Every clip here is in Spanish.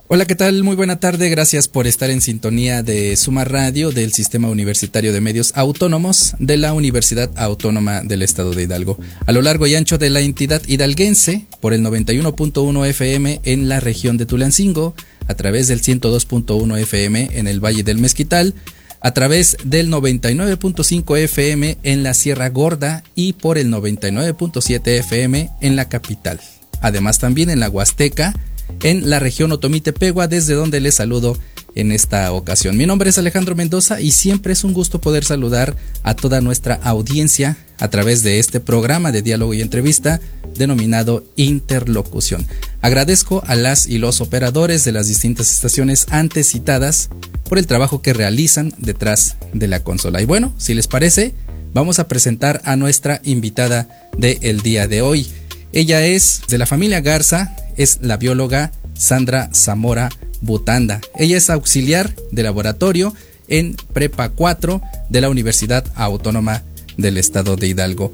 Hola, ¿qué tal? Muy buena tarde, gracias por estar en sintonía de Suma Radio del Sistema Universitario de Medios Autónomos de la Universidad Autónoma del Estado de Hidalgo. A lo largo y ancho de la entidad hidalguense, por el 91.1 FM en la región de Tulancingo, a través del 102.1 FM en el Valle del Mezquital, a través del 99.5 FM en la Sierra Gorda y por el 99.7 FM en la capital. Además también en la Huasteca, en la región Otomí-Tepehua, desde donde les saludo en esta ocasión. Mi nombre es Alejandro Mendoza y siempre es un gusto poder saludar a toda nuestra audiencia a través de este programa de diálogo y entrevista denominado Interlocución. Agradezco a las y los operadores de las distintas estaciones antes citadas por el trabajo que realizan detrás de la consola. Y bueno, si les parece, vamos a presentar a nuestra invitada del día de hoy. Ella es de la familia Garza, es la bióloga Sandra Zamora Butanda. Ella es auxiliar de laboratorio en Prepa 4 de la Universidad Autónoma del Estado de Hidalgo.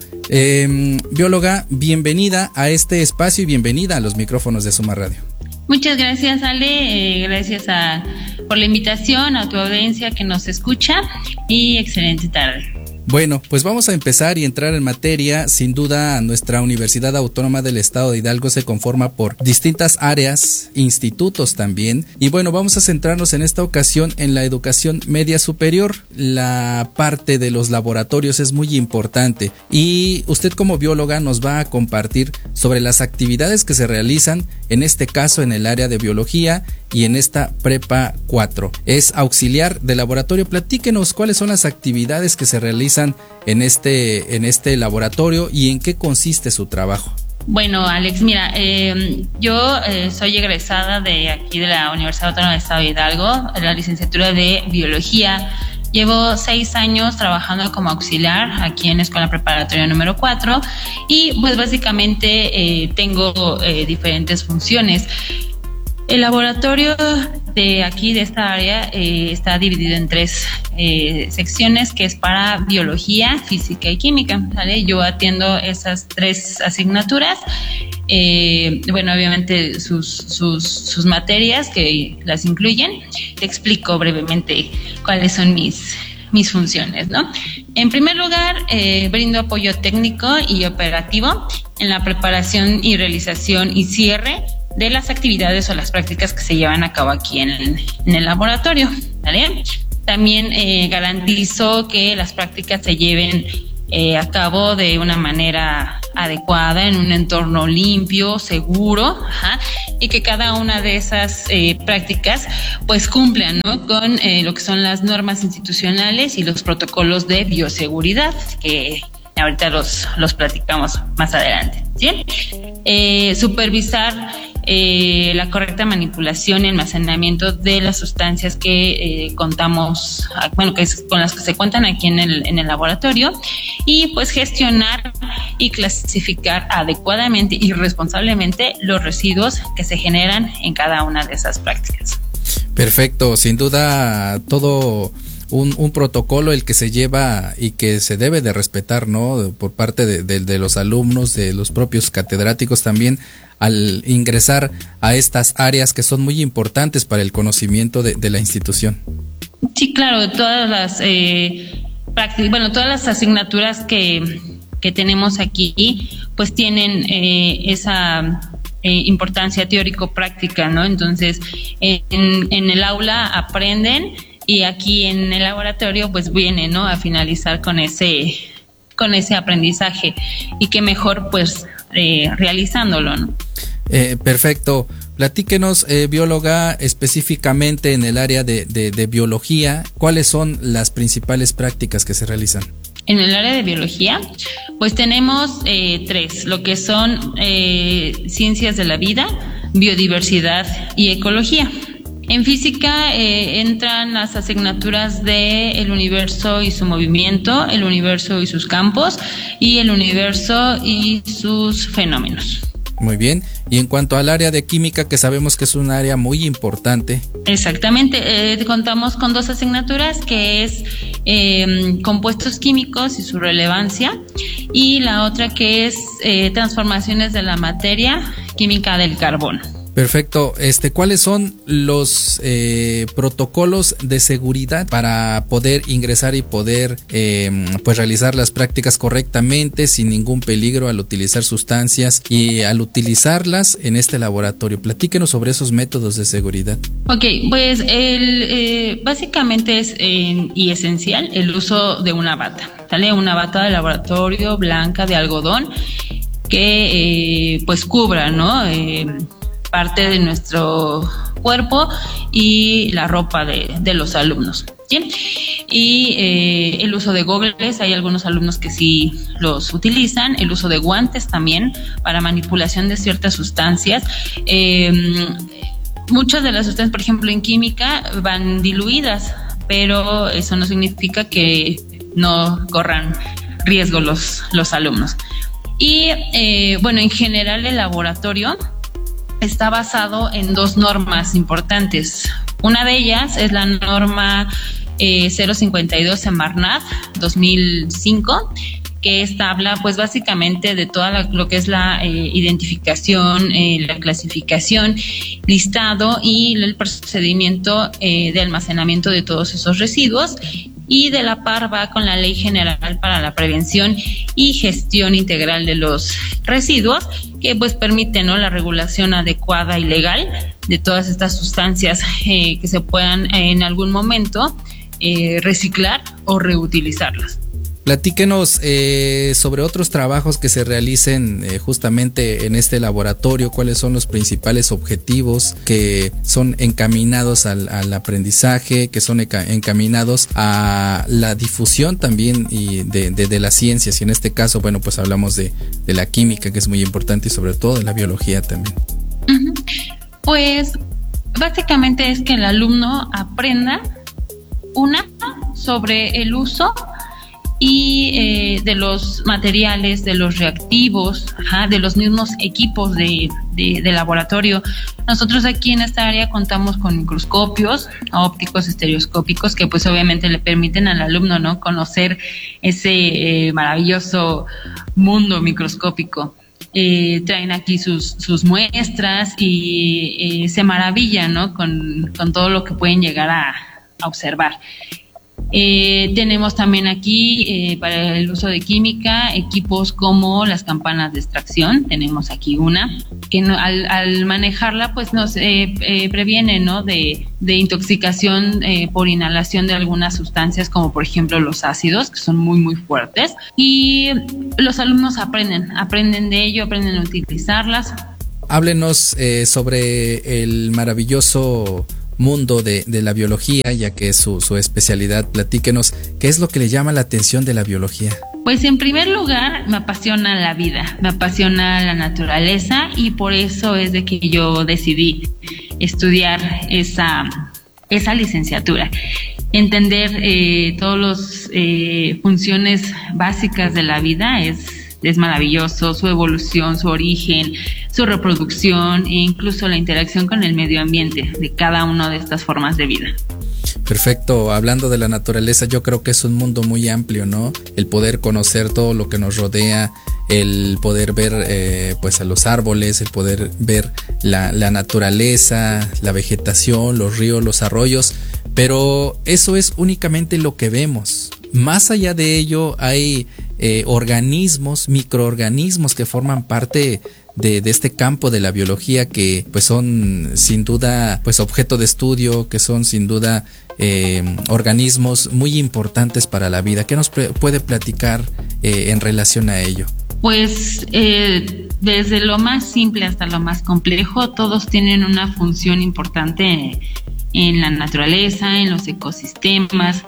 Bióloga, bienvenida a este espacio y bienvenida a los micrófonos de Suma Radio. Muchas gracias, Ale, gracias por la invitación, a tu audiencia que nos escucha y excelente tarde. Bueno, pues vamos a empezar y entrar en materia. Sin duda, nuestra Universidad Autónoma del Estado de Hidalgo se conforma por distintas áreas, institutos también. Y bueno, vamos a centrarnos en esta ocasión en la educación media superior. La parte de los laboratorios es muy importante y usted como bióloga nos va a compartir sobre las actividades que se realizan, en este caso en el área de biología y en esta Prepa 4. Es auxiliar de laboratorio. Platíquenos cuáles son las actividades que se realizan en este laboratorio y en qué consiste su trabajo. Bueno, Alex, mira, yo soy egresada de aquí de la Universidad Autónoma del Estado de Hidalgo, en la licenciatura de Biología. Llevo 6 años trabajando como auxiliar aquí en la Escuela Preparatoria número 4 y pues básicamente tengo diferentes funciones. El laboratorio de aquí, de esta área, está dividido en 3 secciones, que es para biología, física y química, ¿vale? Yo atiendo esas 3 asignaturas. Bueno, obviamente sus materias que las incluyen. Te explico brevemente cuáles son mis funciones, ¿no? En primer lugar, brindo apoyo técnico y operativo en la preparación y realización y cierre de las actividades o las prácticas que se llevan a cabo aquí en el laboratorio, ¿vale? También garantizo que las prácticas se lleven a cabo de una manera adecuada, en un entorno limpio, seguro, y que cada una de esas prácticas pues cumplan, ¿no?, con lo que son las normas institucionales y los protocolos de bioseguridad, que ahorita los platicamos más adelante, ¿sí? Supervisar la correcta manipulación y almacenamiento de las sustancias que contamos, bueno, que es con las que se cuentan aquí en el laboratorio, y pues gestionar y clasificar adecuadamente y responsablemente los residuos que se generan en cada una de esas prácticas. Perfecto, sin duda todo un protocolo el que se lleva y que se debe de respetar, ¿no?, por parte de los alumnos, de los propios catedráticos también, al ingresar a estas áreas que son muy importantes para el conocimiento de la institución. Sí, claro, todas las todas las asignaturas que tenemos aquí pues tienen esa importancia teórico-práctica, ¿no? Entonces, en el aula aprenden y aquí en el laboratorio pues vienen, ¿no?, a finalizar con ese aprendizaje, y qué mejor pues realizándolo, ¿no? Perfecto. Platíquenos, bióloga, específicamente en el área de biología, ¿cuáles son las principales prácticas que se realizan? En el área de biología, pues tenemos 3, lo que son ciencias de la vida, biodiversidad y ecología. En física entran las asignaturas de el universo y su movimiento, el universo y sus campos, y el universo y sus fenómenos. Muy bien. Y en cuanto al área de química, que sabemos que es un área muy importante. Exactamente. Contamos con 2 asignaturas, que es compuestos químicos y su relevancia, y la otra que es transformaciones de la materia, química del carbono. Perfecto. ¿Cuáles son los protocolos de seguridad para poder ingresar y poder pues realizar las prácticas correctamente sin ningún peligro al utilizar sustancias y al utilizarlas en este laboratorio? Platíquenos sobre esos métodos de seguridad. Ok, pues básicamente es y esencial el uso de una bata, ¿sale? Una bata de laboratorio blanca de algodón que pues cubra, ¿no? Parte de nuestro cuerpo y la ropa de los alumnos, ¿sí? Y el uso de gogles, hay algunos alumnos que sí los utilizan, el uso de guantes también para manipulación de ciertas sustancias. Muchas de las sustancias, por ejemplo, en química van diluidas, pero eso no significa que no corran riesgo los alumnos. Y bueno, en general el laboratorio está basado en 2 normas importantes. Una de ellas es la norma 052 Semarnat 2005, que esta habla pues básicamente de toda lo que es la identificación, la clasificación, listado y el procedimiento de almacenamiento de todos esos residuos, y de la par va con la Ley General para la Prevención y Gestión Integral de los Residuos, que pues permite, ¿no?, la regulación adecuada y legal de todas estas sustancias que se puedan en algún momento reciclar o reutilizarlas. Platíquenos sobre otros trabajos que se realicen justamente en este laboratorio. ¿Cuáles son los principales objetivos que son encaminados al aprendizaje, que son encaminados a la difusión también y de las ciencias? Y en este caso, bueno, pues hablamos de la química, que es muy importante, y sobre todo de la biología también. Uh-huh. Pues básicamente es que el alumno aprenda sobre el uso y de los materiales, de los reactivos, de los mismos equipos de laboratorio. Nosotros aquí en esta área contamos con microscopios ópticos estereoscópicos que pues obviamente le permiten al alumno, ¿no?, conocer ese maravilloso mundo microscópico. Traen aquí sus muestras y se maravillan, ¿no?, con todo lo que pueden llegar a observar. Tenemos también aquí para el uso de química equipos como las campanas de extracción. Tenemos aquí una que al manejarla pues nos previene, ¿no?, de intoxicación por inhalación de algunas sustancias, como por ejemplo los ácidos, que son muy muy fuertes, y los alumnos aprenden de ello, aprenden a utilizarlas. Háblenos sobre el maravilloso mundo de la biología, ya que es su especialidad. Platíquenos, ¿qué es lo que le llama la atención de la biología? Pues en primer lugar me apasiona la vida, me apasiona la naturaleza, y por eso es de que yo decidí estudiar esa licenciatura. Entender todas las funciones básicas de la vida es maravilloso, su evolución, su origen, su reproducción e incluso la interacción con el medio ambiente de cada una de estas formas de vida. Perfecto. Hablando de la naturaleza, yo creo que es un mundo muy amplio, ¿no? El poder conocer todo lo que nos rodea, el poder ver pues a los árboles, el poder ver la naturaleza, la vegetación, los ríos, los arroyos, pero eso es únicamente lo que vemos. Más allá de ello hay organismos, microorganismos que forman parte de este campo de la biología, que pues son sin duda pues objeto de estudio, que son sin duda organismos muy importantes para la vida. ¿Qué nos puede platicar en relación a ello? Pues desde lo más simple hasta lo más complejo, todos tienen una función importante en la naturaleza, en los ecosistemas.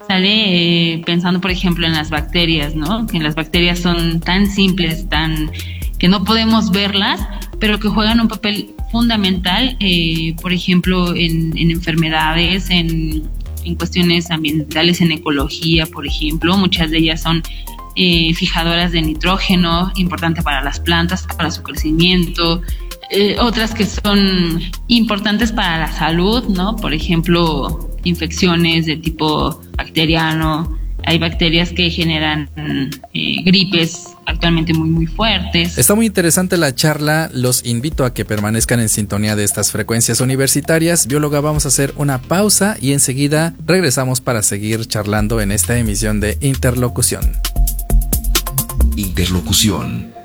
Sale pensando, por ejemplo, en las bacterias, ¿no? Que las bacterias son tan simples, que no podemos verlas, pero que juegan un papel fundamental, por ejemplo, en enfermedades, en cuestiones ambientales, en ecología, por ejemplo. Muchas de ellas son fijadoras de nitrógeno, importante para las plantas, para su crecimiento. Otras que son importantes para la salud, ¿no? Por ejemplo, infecciones de tipo bacteriano, hay bacterias que generan gripes actualmente muy, muy fuertes. Está muy interesante la charla. Los invito a que permanezcan en sintonía de estas frecuencias universitarias. Bióloga, vamos a hacer una pausa y enseguida regresamos para seguir charlando en esta emisión de Interlocución. Interlocución.